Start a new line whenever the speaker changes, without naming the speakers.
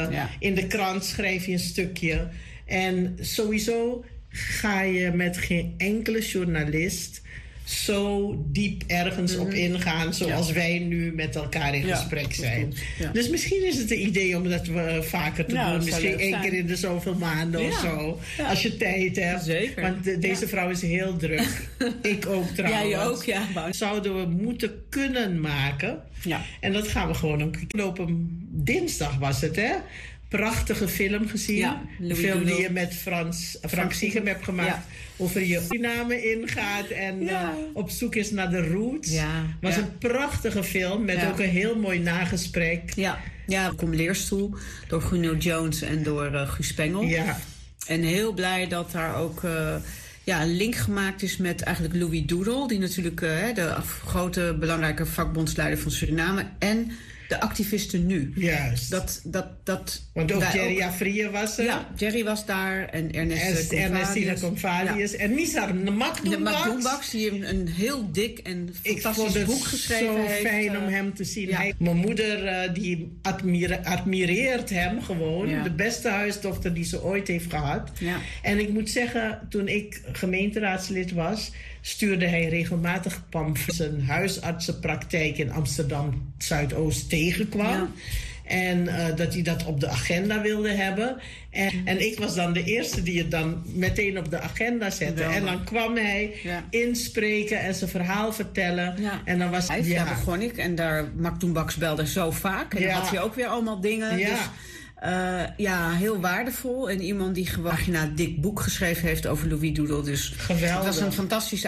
in de krant schrijf je een stukje. En sowieso ga je met geen enkele journalist zo diep ergens op ingaan zoals wij nu met elkaar in gesprek zijn. Ja. Dus misschien is het een idee om dat we vaker te doen. Misschien 1 keer in de zoveel maanden of zo. Ja. Als je tijd hebt.
Zeker.
Want deze vrouw is heel druk. Ik ook trouwens.
Jij ook, ja.
Zouden we moeten kunnen maken.
Ja.
En dat gaan we gewoon afgelopen dinsdag was het, hè? Prachtige film gezien.
Ja,
een film die je met Frank Siegem hebt gemaakt. Ja. Over je Suriname ingaat en op zoek is naar de roots.
Ja,
was een prachtige film met ook een heel mooi nagesprek.
Ja, Kom Leerstoel door Bruno Jones en door Guus Spengel.
Ja.
En heel blij dat daar ook een link gemaakt is met eigenlijk Louis Doedel, die natuurlijk de grote belangrijke vakbondsleider van Suriname en de activisten nu.
Juist. Want ook Jerry Afrië was er.
Ja, Jerry was daar. En
Ernestina Convalius. Ja. En Nizar
Makdoumbax, die een heel dik en fantastisch boek geschreven heeft.
Ik vond het zo fijn om hem te zien. Ja. Mijn moeder die admireert hem gewoon. Ja. De beste huisdochter die ze ooit heeft gehad. Ja. En ik moet zeggen, toen ik gemeenteraadslid was, stuurde hij regelmatig pamphlets. Zijn huisartsenpraktijk in Amsterdam Zuidoost tegenkwam. Ja. En dat hij dat op de agenda wilde hebben. En ik was dan de eerste die het dan meteen op de agenda zette. Ja. En dan kwam hij inspreken en zijn verhaal vertellen. Ja. En dan was
hij... Ja, begon ik. En daar Makdoumbax belde zo vaak. En dan had hij ook weer allemaal dingen. Ja. Dus, heel waardevol. En iemand die gewoon een dik boek geschreven heeft over Louis Doedel. Dus geweldig. Het was een fantastische